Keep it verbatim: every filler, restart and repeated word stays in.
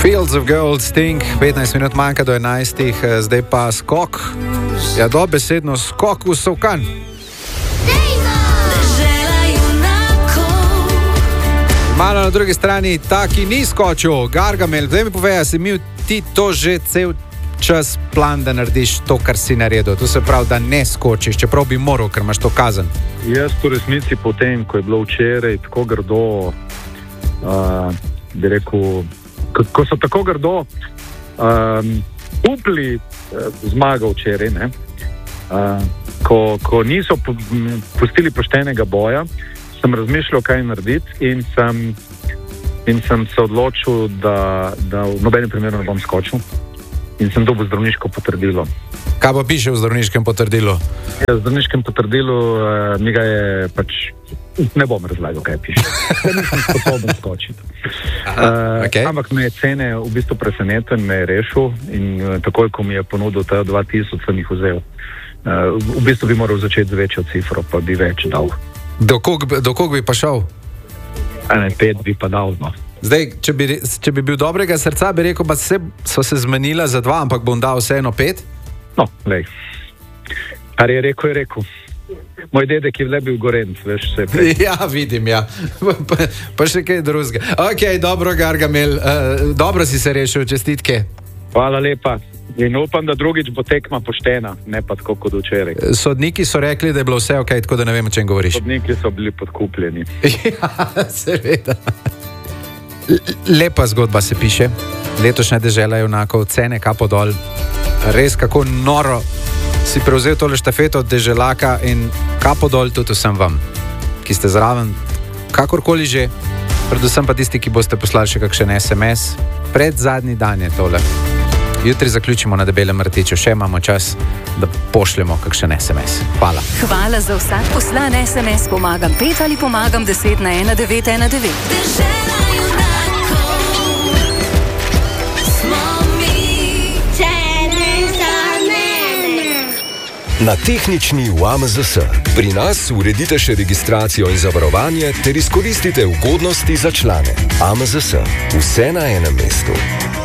Fields of Gold, Sting, petnajst minut manjka do enajstih, zdaj pa skok. Ja, dobesedno skok v Solkan. Malo na drugi strani, ta, ki ni skočil, Gargamel, zdaj mi povej, si imel ti to že cel čas plan, da narediš to, kar si naredil. To se pravi, da ne skočiš, čeprav bi moral, ker imaš to kazen. Jaz v resnici potem, ko je bilo včeraj tako grdo, uh, bi rekel, ko, ko so tako grdo um, upli uh, zmagal včeraj, ne? Uh, ko, ko niso pustili poštenega boja, sem razmišljal, kaj narediti in sem, in sem se odločil, da, da v nobenem primeru ne bom skočil. In sem dobil zdravniško potrdilo. Kaj pa piše v zdravniškem potrdilu? Ja, v zdravniškem potrdilu uh, mi ga je pač, ne bom razlagal, kaj piše. Ja, nisem sposoben skočiti. Uh, okay. Ampak me je cene v bistvu preseneten, me je rešil in uh, takoj, ko mi je ponudil ta dva tisoč, sem jih vzel. Uh, v bistvu bi moral začeti z večjo cifro, pa bi več dal. Do kog, do kog bi pa šel? A ne, pet bi pa dal, no. Zdaj, če bi, če bi bil dobrega srca, bi rekel, da so se zmenila za dva, ampak bom dal vseeno pet? No, lej. Kar je rekel, je rekel. Moj dedek je le bil Gorenc, veš, vse prej. Ja, vidim, ja. Pa, pa še kaj drugega. Ok, dobro, Gargamel, uh, dobro si se rešil, čestitke. Hvala lepa. In upam, da drugič bo tekma poštena, ne pa tako kot včeraj. Sodniki so rekli, da je bilo vse ok, tako da ne vem, o čem govoriš. Sodniki so bili podkupljeni. Ja, seveda. Lepa zgodba se piše. Letošnja dežela junakov, cene kapo dol. Res kako noro si prevzel tole štafeto od deželaka in kapo dol tudi vsem vam, ki ste zraven, kakorkoli že, predvsem pa tisti, ki boste poslali še kakšen es em es. Pred zadnji dan je tole. Jutri zaključimo na Debelem rtiču, še imamo čas, da pošljemo kakšen es em es. Hvala. Hvala za vsak poslan es em es. Pomagam pet ali pomagam deset na ena devet ena devet. Dežela junakov smo mi. Cene za mene. Na tehnični v A M Z S. Pri nas uredite še registracijo in zavarovanje ter izkoristite ugodnosti za člane. A M Z S. Vse na enem mestu.